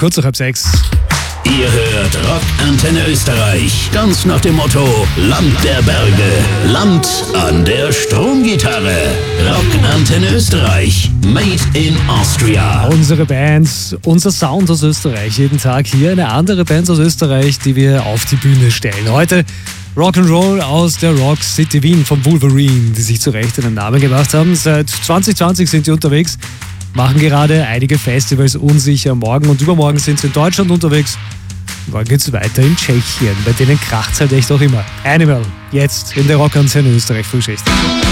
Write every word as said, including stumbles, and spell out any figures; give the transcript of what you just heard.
kurz nach halb sechs. Ihr hört Rock Antenne Österreich, ganz nach dem Motto Land der Berge, Land an der Stromgitarre. Rock Antenne Österreich, made in Austria. Unsere Bands, unser Sound aus Österreich, jeden Tag hier eine andere Band aus Österreich, die wir auf die Bühne stellen. Heute Rock'n'Roll aus der Rock City Wien vom Wolverine, die sich zu Recht einen Namen gemacht haben. Seit zwanzig zwanzig sind die unterwegs, machen gerade einige Festivals unsicher. Morgen und übermorgen sind sie in Deutschland unterwegs. Morgen geht's weiter in Tschechien, bei denen kracht's halt echt auch immer. Animal, jetzt in der Rock Antenne Österreich Frühschicht.